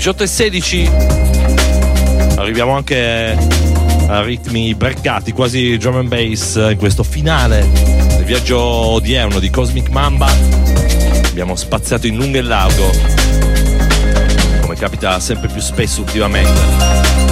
18:16. Arriviamo anche a ritmi breccati, quasi drum and bass, in questo finale del viaggio odierno di Cosmic Mamba. Abbiamo spaziato in lungo e largo, come capita sempre più spesso ultimamente.